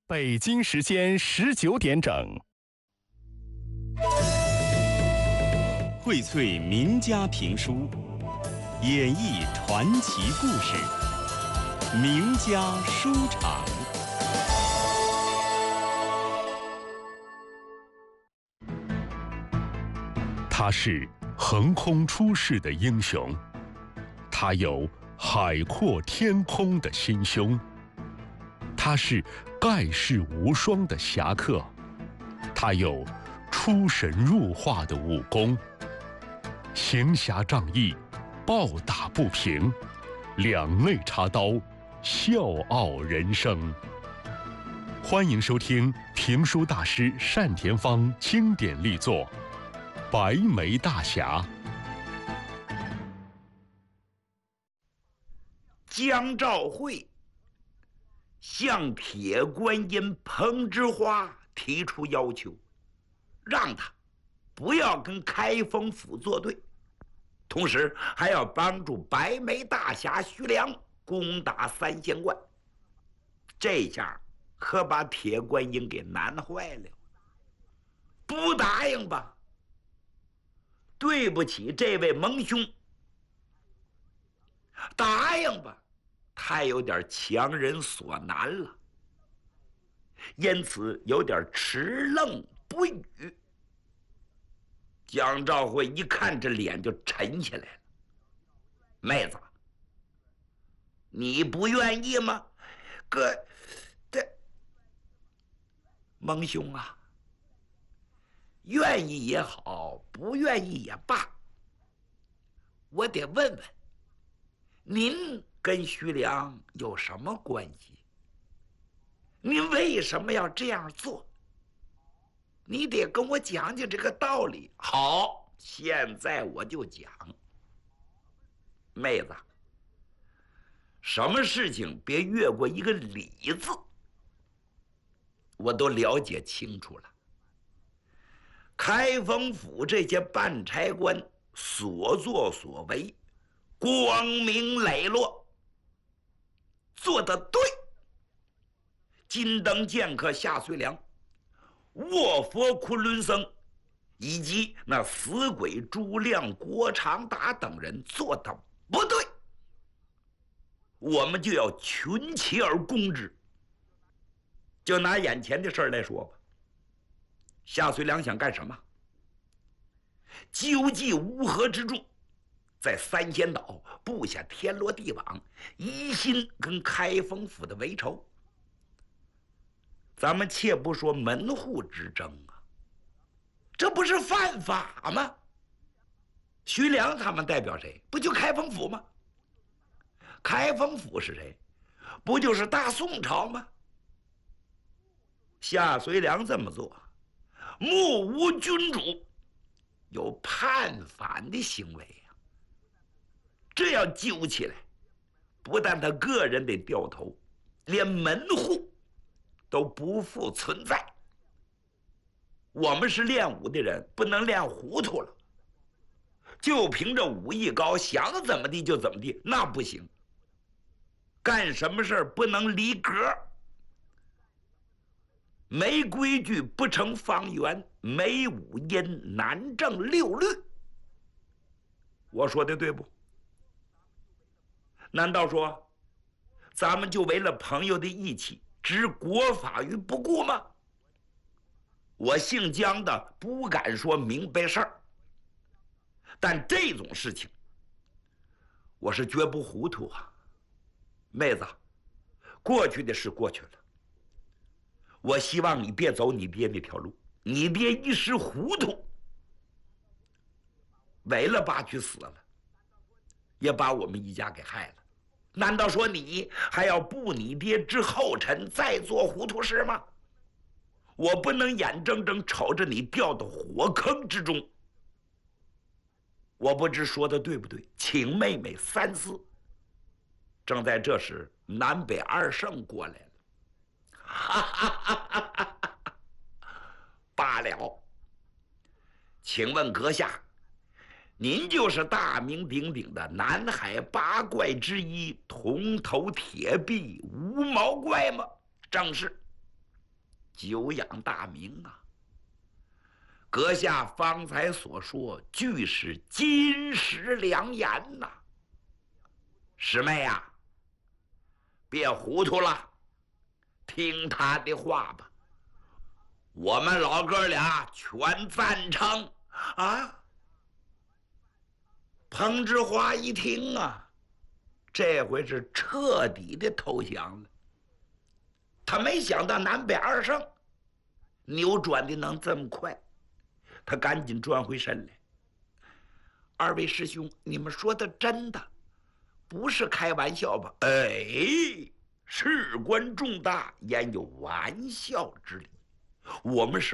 北京时间19点整， 荟萃名家评书，演绎传奇故事，名家书场。他是横空出世的英雄，他有海阔天空的心胸，他是盖世无双的侠客，他有出神入化的武功，行侠仗义，暴打不平，两肋插刀，笑傲人生。欢迎收听评书大师单田芳经典力作《白眉大侠》。 江兆会向铁观音彭之花提出要求，让他不要跟开封府作对，同时还要帮助白眉大侠徐良攻打三仙观。这下可把铁观音给难坏了，不答应吧，对不起这位蒙兄；答应吧，太有点强人所难了，因此有点迟愣不语。江兆会一看这脸就沉下来了。妹子，你不愿意吗？蒙兄啊，愿意也好，不愿意也罢，我得问问您跟徐良有什么关系？您为什么要这样做？你得跟我讲讲这个道理。好，现在我就讲。妹子，什么事情别越过一个理字，我都了解清楚了。开封府这些办差官所作所为光明磊落，做得对。金灯剑客夏遂良、卧佛昆仑僧以及那死鬼朱亮、郭长达等人做得不对，我们就要群起而攻之。就拿眼前的事儿来说吧，夏遂良想干什么？纠集乌合之众，在三仙岛布下天罗地网，一心跟开封府的为仇。咱们且不说门户之争啊，这不是犯法吗？徐良他们代表谁？不就开封府吗？开封府是谁？不就是大宋朝吗？夏遂良这么做，目无君主，有叛反的行为呀。这要揪起来，不但他个人得掉头，连门户都不复存在。我们是练武的人，不能练糊涂了，就凭着武艺高，想怎么地就怎么地，那不行。干什么事儿不能离格，没规矩不成方圆，没五音难正六律。我说的对不？难道说咱们就为了朋友的义气置国法于不顾吗？我姓江的不敢说明白事儿，但这种事情我是绝不糊涂啊。妹子，过去的事过去了，我希望你别走你爹那条路。你爹一时糊涂，为了把去死了，也把我们一家给害了。难道说你还要步你爹之后尘，再做糊涂事吗？我不能眼睁睁瞅着你掉到火坑之中。我不知说的对不对，请妹妹三思。正在这时，南北二圣过来了。哈哈哈哈哈哈！罢了，请问阁下，您就是大名鼎鼎的南海八怪之一铜头铁臂无毛怪吗？正是。 久仰大名啊！阁下方才所说，俱是金石良言呐。师妹呀，别糊涂了，听他的话吧。我们老哥俩全赞成啊！彭之华一听啊，这回是彻底的投降了。他没想到南北二圣扭转的能这么快，他赶紧转回身来。二位师兄，你们说的真的，不是开玩笑吧？哎，事关重大，焉有玩笑之理？我们是